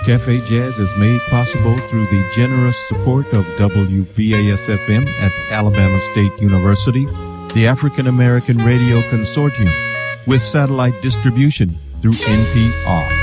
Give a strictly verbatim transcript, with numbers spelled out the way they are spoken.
Cafe Jazz is made possible through the generous support of W V A S F M at Alabama State University, the African American Radio Consortium, with satellite distribution through N P R.